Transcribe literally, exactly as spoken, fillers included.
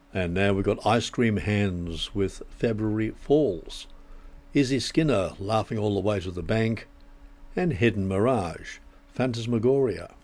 And now we've got Ice Cream Hands with February Falls, Izzy Skinner, Laughing All the Way to the Bank, and Hidden Mirage, Phantasmagoria.